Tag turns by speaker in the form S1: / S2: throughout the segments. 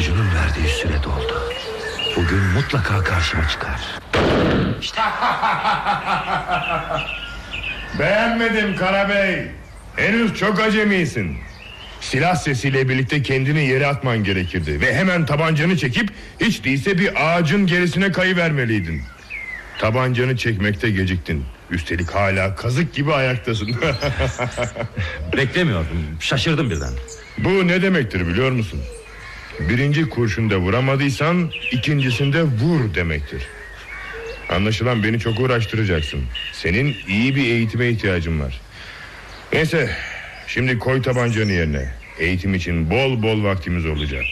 S1: Kuyucunun verdiği süre doldu. Bugün mutlaka karşıma çıkar. İşte.
S2: Beğenmedim Karabey. Henüz çok acemisin. Silah sesiyle birlikte kendini yere atman gerekirdi. Ve hemen tabancanı çekip hiç değilse bir ağacın gerisine kayıvermeliydin. Tabancanı çekmekte geciktin. Üstelik hala kazık gibi ayaktasın.
S1: Beklemiyordum, şaşırdım birden.
S2: Bu ne demektir biliyor musun? Birinci kurşunda vuramadıysan ikincisinde vur demektir. Anlaşılan beni çok uğraştıracaksın. Senin iyi bir eğitime ihtiyacın var. Neyse, şimdi koy tabancanı yerine. Eğitim için bol bol vaktimiz olacak.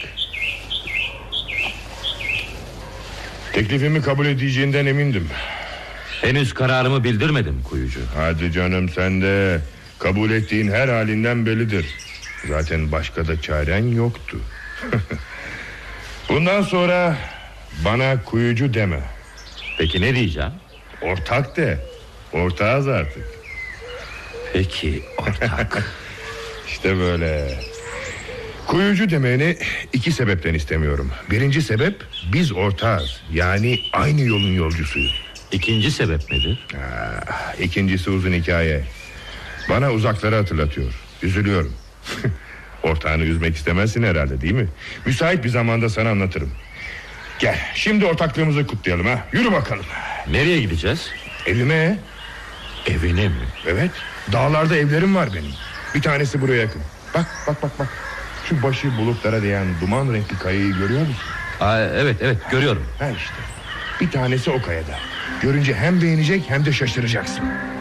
S2: Teklifimi kabul edeceğinden emindim.
S1: Henüz kararımı bildirmedim Kuyucu.
S2: Hadi canım, sen de. Kabul ettiğin her halinden bellidir. Zaten başka da çaren yoktu. Bundan sonra bana Kuyucu deme.
S1: Peki ne diyeceğim?
S2: Ortak de. Ortağız artık.
S1: Peki ortak.
S2: İşte böyle. Kuyucu demeni iki sebepten istemiyorum. Birinci sebep, biz ortağız. Yani aynı yolun yolcusuyuz.
S1: İkinci sebep nedir?
S2: İkincisi uzun hikaye. Bana uzakları hatırlatıyor. Üzülüyorum. Ortağını üzmek istemezsin herhalde, değil mi? Müsait bir zamanda sana anlatırım. Gel, şimdi ortaklığımızı kutlayalım ha. Yürü bakalım.
S1: Nereye gideceğiz?
S2: Evime.
S1: Evine mi?
S2: Evet, dağlarda evlerim var benim. Bir tanesi buraya yakın. Bak. Şu başı bulutlara değen duman renkli kayayı görüyor musun?
S1: Evet görüyorum.
S2: Ha işte. Bir tanesi o kayada. Görünce hem beğenecek hem de şaşıracaksın.